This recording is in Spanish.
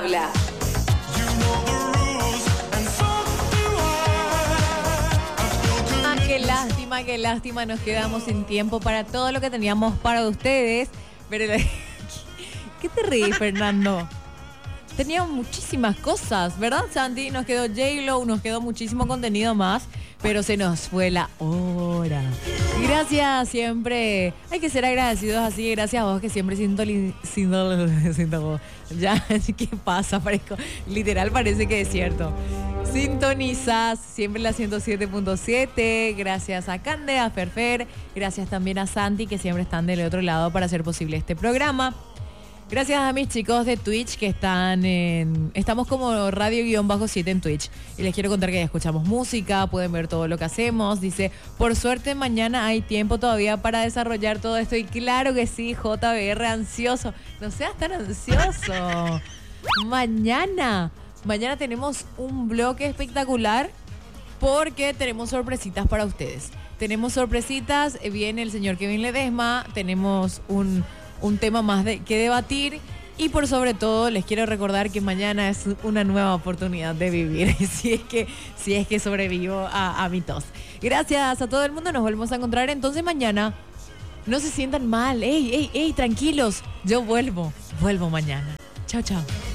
habla. Qué lástima, nos quedamos sin tiempo para todo lo que teníamos para ustedes. Pero ¿qué te reís, Fernando? Teníamos muchísimas cosas, ¿verdad, Santi? Nos quedó J-Lo, nos quedó muchísimo contenido más, pero se nos fue la hora. Gracias siempre. Hay que ser agradecidos así. Gracias a vos que siempre siento vos. Ya, ¿qué pasa? Literal parece que es cierto. Sintonizas siempre la 107.7. Gracias a Cande, a Ferfer. Gracias también a Santi, que siempre están del otro lado para hacer posible este programa. Gracias a mis chicos de Twitch que están en... Estamos como radio-7 en Twitch. Y les quiero contar que ya escuchamos música, pueden ver todo lo que hacemos. Dice, por suerte mañana hay tiempo todavía para desarrollar todo esto. Y claro que sí, JBR, ansioso. No seas tan ansioso. Mañana tenemos un bloque espectacular porque tenemos sorpresitas para ustedes. Tenemos sorpresitas, viene el señor Kevin Ledesma, tenemos un tema más que debatir y por sobre todo les quiero recordar que mañana es una nueva oportunidad de vivir si es que sobrevivo a mi tos. Gracias a todo el mundo, nos volvemos a encontrar entonces mañana. No se sientan mal, ey, tranquilos, yo vuelvo mañana. Chao.